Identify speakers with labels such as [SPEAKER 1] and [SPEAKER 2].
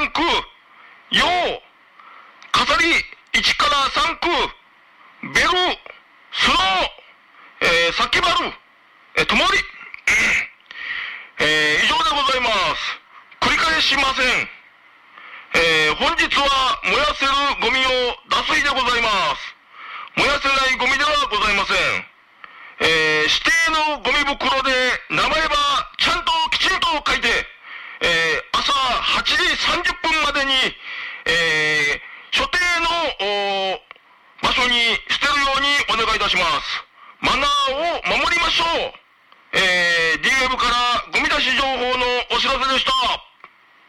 [SPEAKER 1] 3区、陽、飾り1から3区、ベル、スノー、サキバル、ともり、以上でございます。繰り返しません。本日は燃やせるゴミを出す日でございます。燃やせないゴミではございません。指定のゴミ袋で名前はちゃんときちんと書いて、朝8時30分までに、所定の場所に捨てるようにお願いいたします。マナーを守りましょう。DWeb からゴミ出し情報のお知らせでした。